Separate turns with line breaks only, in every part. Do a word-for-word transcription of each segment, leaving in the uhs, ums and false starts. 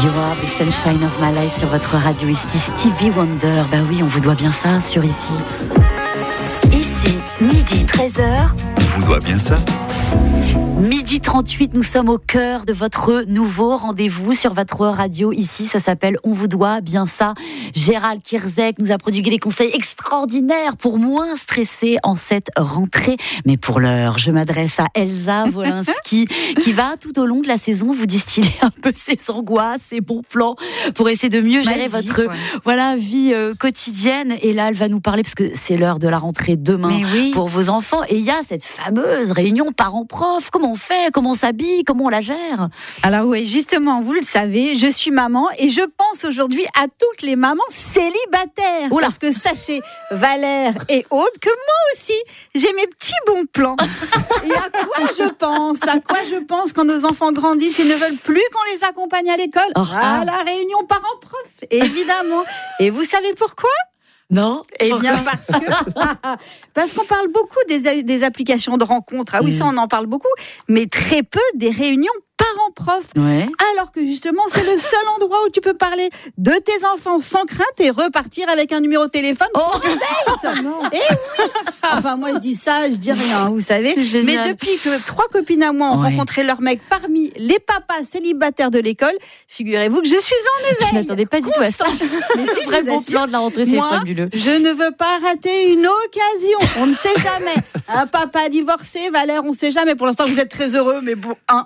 You are the sunshine of my life sur votre radio ici, Stevie Wonder. Bah oui, on vous doit bien ça sur ici. Ici, midi treize heures.
On vous doit bien ça.
Midi trente-huit, nous sommes au cœur de votre nouveau rendez-vous sur votre radio ici. Ça s'appelle On vous doit bien ça. Gérald Kierzek nous a prodigué des conseils extraordinaires pour moins stresser en cette rentrée. Mais pour l'heure, je m'adresse à Elsa Wolinski qui va tout au long de la saison vous distiller un peu ses angoisses, ses bons plans pour essayer de mieux gérer vie, votre quoi. voilà vie euh, quotidienne. Et là, elle va nous parler parce que c'est l'heure de la rentrée demain oui. pour vos enfants. Et il y a cette fameuse réunion parents-prof. Comment on fait, comment on s'habille, comment on la gère?
Alors oui, justement, vous le savez, je suis maman et je pense aujourd'hui à toutes les mamans célibataires. Oula. Parce que sachez, Valère et Aude, que moi aussi, j'ai mes petits bons plans. Et à quoi je pense À quoi je pense quand nos enfants grandissent et ne veulent plus qu'on les accompagne à l'école? oh, À ah. la réunion parents-prof, évidemment. Et vous savez pourquoi?
Non.
Eh bien, parce que, parce qu'on parle beaucoup des, des applications de rencontres. Ah oui, mmh. ça, on en parle beaucoup. Mais très peu des réunions parents-prof. Ouais. Alors que justement, c'est le seul endroit où tu peux parler de tes enfants sans crainte et repartir avec un numéro de téléphone. Oh, non. Et oui. Enfin, moi, je dis ça, je dis rien, vous savez. Mais depuis que trois copines à moi ont ouais. rencontré leur mec parmi les papas célibataires de l'école, figurez-vous que je suis en éveil.
Je m'attendais pas du tout à ça. Mais c'est vrai, bon plan de la rentrée, c'est fabuleux.
Je ne veux pas rater une occasion. On ne sait jamais. Un papa divorcé, Valère, on ne sait jamais. Pour l'instant, vous êtes très heureux, mais bon, un.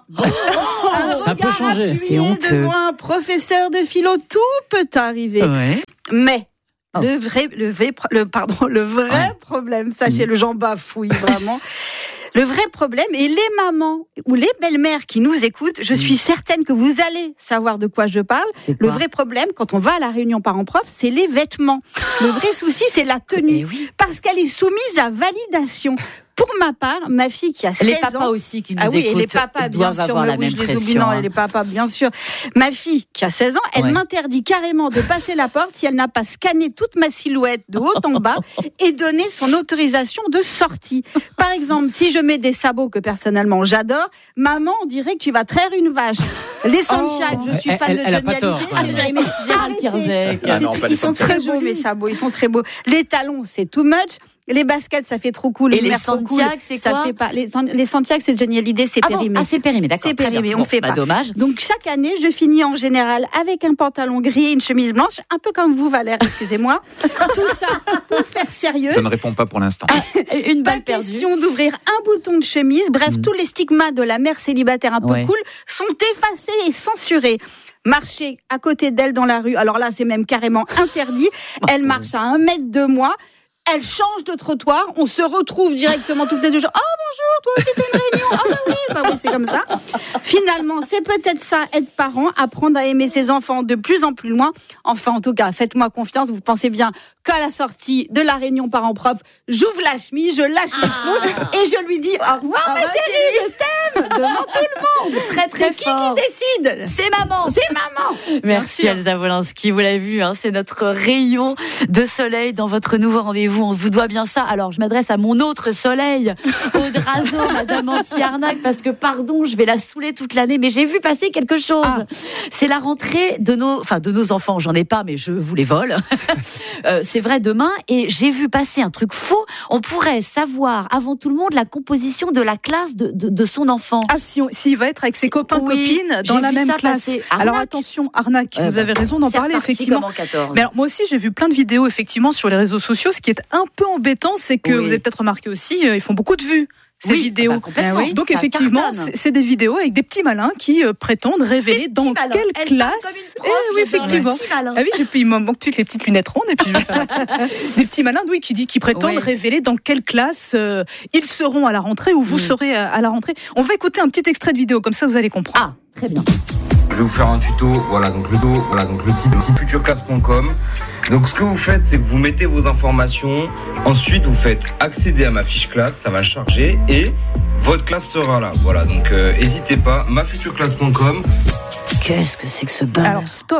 Un
ça peut changer.
C'est honteux. Devant un professeur de philo, tout peut arriver. Ouais. Mais oh. le vrai, le vrai, le pardon, le vrai ouais. problème, sachez, mmh. le Jean bafouille vraiment. Le vrai problème, et les mamans ou les belles-mères qui nous écoutent, je suis certaine que vous allez savoir de quoi je parle. Le vrai problème, quand on va à la réunion parents-prof, c'est les vêtements. Le vrai souci, c'est la tenue. Eh oui. Parce qu'elle est soumise à validation. Pour ma part, ma fille qui a seize ans...
Les papas aussi qui nous
ah oui,
écoutent
et les papas, bien
doivent
sûr,
avoir
mais
la
oui,
même
je les
pression.
oublie, non, hein. Les papas, bien sûr. Ma fille qui a seize ans, elle ouais. m'interdit carrément de passer la porte si elle n'a pas scanné toute ma silhouette de haut en bas et donné son autorisation de sortie. Par exemple, si je mets des sabots que personnellement j'adore, maman, on dirait que tu vas traire une vache. Les Santiago, oh. je suis fan elle, de
elle
Johnny Hallyday.
Mais Gérald Kierzek.
Ah non, ils sont très beaux, mes sabots, ils sont très beaux. Les talons, c'est too much. Les baskets, ça fait trop cool.
Et les Santiago, cool, c'est quoi?
Ça fait pas. Les, les Santiago, c'est Johnny Hallyday, c'est
ah
périmé.
Bon ah, c'est périmé, d'accord.
C'est périmé, on bon, fait
bah,
pas.
Dommage.
Donc, chaque année, je finis en général avec un pantalon gris et une chemise blanche, un peu comme vous, Valère, excusez-moi. Tout ça pour faire sérieux.
Je ne réponds pas pour l'instant.
Ah, une balle perdue. Pas question d'ouvrir un bouton de chemise. Bref, mmh. tous les stigmates de la mère célibataire un peu ouais. cool sont effacés et censurés. Marcher à côté d'elle dans la rue, alors là, c'est même carrément interdit. Elle marche à un mètre de moi. Elle change de trottoir, on se retrouve directement toutes les deux jours. Oh bonjour, toi aussi t'as une réunion. Ah bah oui, bah oui, c'est comme ça. Finalement, c'est peut-être ça, être parent, apprendre à aimer ses enfants de plus en plus loin. Enfin, en tout cas, faites-moi confiance, vous pensez bien qu'à la sortie de la réunion parents-prof, j'ouvre la chemise, je lâche ah. les cheveux et je lui dis au revoir ah ma bah chérie, je t'aime devant tout le monde. Très très c'est fort. Qui qui décide? C'est maman. C'est maman.
Merci Elsa Wolinski, vous l'avez vu, hein, c'est notre rayon de soleil dans votre nouveau rendez-vous. On vous doit bien ça. Alors, je m'adresse à mon autre soleil, Aude Razeau, Madame Anti-Arnaque, parce que, pardon, je vais la saouler toute l'année, mais j'ai vu passer quelque chose. Ah. C'est la rentrée de nos, enfin, de nos enfants. J'en ai pas, mais je vous les vole. euh, c'est vrai, demain. Et j'ai vu passer un truc faux. On pourrait savoir, avant tout le monde, la composition de la classe de, de, de son enfant.
Ah, si on, s'il va être avec ses copains, oui, copines, dans la même classe. Alors, attention, arnaque. Euh, vous avez raison d'en parler, effectivement. Mais alors, moi aussi, j'ai vu plein de vidéos, effectivement, sur les réseaux sociaux. Ce qui est un peu embêtant, c'est que oui. vous avez peut-être remarqué aussi, ils font beaucoup de vues. Ces oui, vidéos. Bah ah oui. Donc ça effectivement, c'est, c'est des vidéos avec des petits malins qui euh, prétendent révéler dans malins. Quelle Elle classe.
Prof, eh, oui, effectivement.
Ah oui, j'ai puis il me manque toutes les petites lunettes rondes et puis je vais faire des petits malins, oui, qui dit qui prétendent oui. révéler dans quelle classe euh, ils seront à la rentrée ou vous oui. serez à, à la rentrée. On va écouter un petit extrait de vidéo comme ça vous allez comprendre.
Ah, très bien.
Je vais vous faire un tuto. Voilà, donc le voilà, donc le site, site futurclass point com. Donc ce que vous faites, c'est que vous mettez vos informations. Ensuite, vous faites accéder à ma fiche classe, ça va charger et votre classe sera là. Voilà, donc n'hésitez euh, pas, ma future class point com.
Qu'est-ce que c'est que ce bazar?
Alors stop.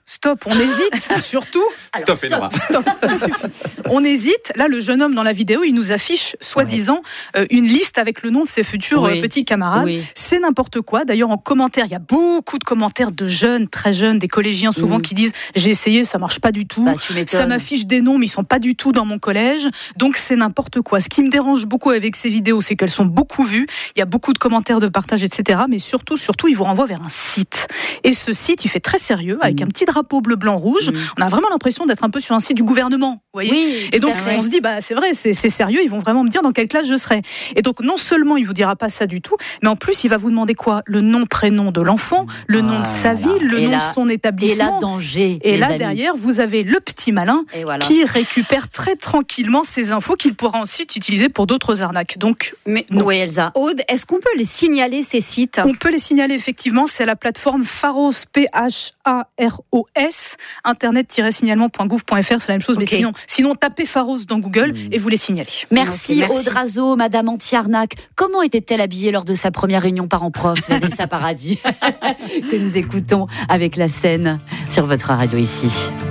stop, on hésite, surtout.
Alors, stop, stop,
stop, ça suffit. On hésite. Là, le jeune homme dans la vidéo, il nous affiche, soi-disant, ouais. euh, une liste avec le nom de ses futurs oui. euh, petits camarades. Oui. C'est n'importe quoi. D'ailleurs, en commentaire, il y a beaucoup de commentaires de jeunes, très jeunes, des collégiens souvent mmh. qui disent « j'ai essayé, ça marche pas du tout, bah, ça m'affiche des noms, mais ils sont pas du tout dans mon collège ». Donc, c'est n'importe quoi. Ce qui me dérange beaucoup avec ces vidéos, c'est qu'elles sont beaucoup vues. Il y a beaucoup de commentaires, de partage, et cetera. Mais surtout, surtout, ils vous renvoient vers un site. Et ce site, il fait très sérieux, avec mmh. un petit drapeau bleu, blanc, rouge. Mmh. On a vraiment l'impression d'être un peu sur un site du gouvernement. Vous voyez
oui,
et donc, on se dit, bah, c'est vrai, c'est, c'est sérieux, ils vont vraiment me dire dans quelle classe je serai. Et donc, non seulement il vous dira pas ça du tout, mais en plus, il va vous demander quoi? Le nom, prénom de l'enfant, le nom ah, de sa ville, le nom là, de son établissement.
Et là, danger.
Et là,
amis.
derrière, vous avez le petit malin voilà. qui récupère très tranquillement ces infos qu'il pourra ensuite utiliser pour d'autres arnaques. Donc,
mais non. Oui, Elsa. Aude, est-ce qu'on peut les signaler, ces sites?
On peut les signaler, effectivement. C'est la plateforme Pharos, P H A R O S, internet tiret signalement point gouv point f r, c'est la même chose, okay. mais sinon, sinon, tapez Pharos dans Google mmh. et vous les signalez.
Merci, okay, merci. Aude Razeau, Madame anti-arnaque. Comment était-elle habillée lors de sa première réunion parents-prof, Vanessa Paradis, que nous écoutons avec la scène sur votre radio ici.